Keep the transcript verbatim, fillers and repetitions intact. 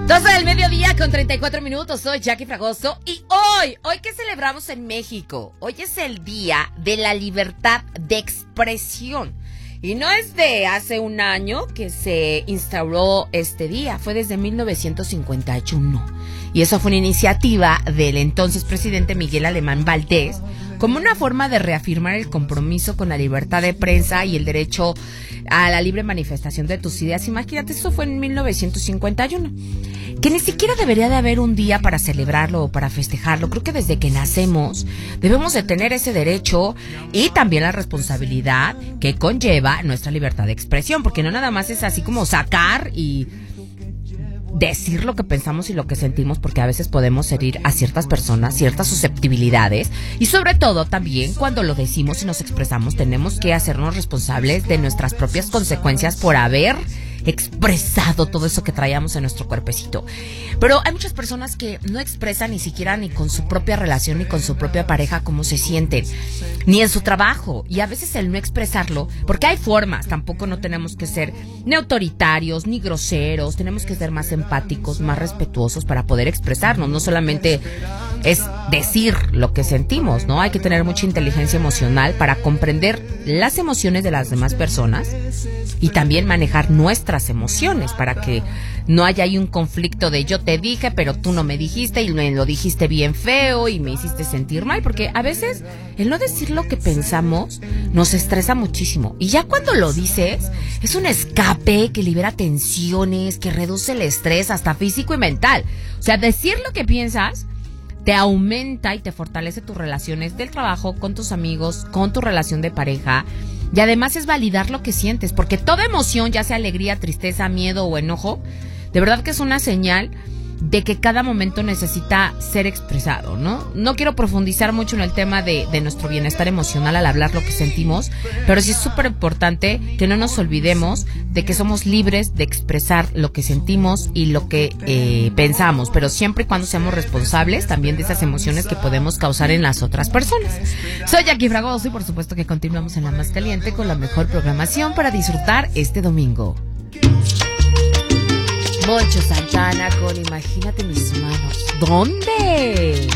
doce del mediodía con treinta y cuatro minutos, soy Jackie Fragoso y hoy, hoy que celebramos en México, hoy es el día de la libertad de expresión. Y no es de hace un año que se instauró este día, fue desde mil novecientos cincuenta y uno. Y eso fue una iniciativa del entonces presidente Miguel Alemán Valdés, como una forma de reafirmar el compromiso con la libertad de prensa y el derecho a la libre manifestación de tus ideas. Imagínate, eso fue en mil novecientos cincuenta y uno. Que ni siquiera debería de haber un día para celebrarlo o para festejarlo. Creo que desde que nacemos debemos de tener ese derecho y también la responsabilidad que conlleva nuestra libertad de expresión, porque no nada más es así como sacar y decir lo que pensamos y lo que sentimos, porque a veces podemos herir a ciertas personas, ciertas susceptibilidades, y sobre todo también cuando lo decimos y nos expresamos tenemos que hacernos responsables de nuestras propias consecuencias por haber expresado todo eso que traíamos en nuestro cuerpecito. Pero hay muchas personas que no expresan ni siquiera ni con su propia relación ni con su propia pareja cómo se sienten, ni en su trabajo, y a veces el no expresarlo, porque hay formas, tampoco no tenemos que ser ni autoritarios ni groseros, tenemos que ser más empáticos, más respetuosos para poder expresarnos. No solamente es decir lo que sentimos, ¿no? Hay que tener mucha inteligencia emocional para comprender las emociones de las demás personas y también manejar nuestras emociones para que no haya ahí un conflicto de yo te dije pero tú no me dijiste y me lo dijiste bien feo y me hiciste sentir mal, porque a veces el no decir lo que pensamos nos estresa muchísimo, y ya cuando lo dices es un escape que libera tensiones, que reduce el estrés hasta físico y mental. O sea, decir lo que piensas te aumenta y te fortalece tus relaciones del trabajo, con tus amigos, con tu relación de pareja. Y además es validar lo que sientes, porque toda emoción, ya sea alegría, tristeza, miedo o enojo, de verdad que es una señal de que cada momento necesita ser expresado, ¿no? No quiero profundizar mucho en el tema de, de nuestro bienestar emocional al hablar lo que sentimos, pero sí es súper importante que no nos olvidemos de que somos libres de expresar lo que sentimos y lo que eh, pensamos, pero siempre y cuando seamos responsables también de esas emociones que podemos causar en las otras personas. Soy Jackie Fragoso y por supuesto que continuamos en La Más Caliente con la mejor programación para disfrutar este domingo. Moncho Santana con Imagínate mis manos. ¿Dónde?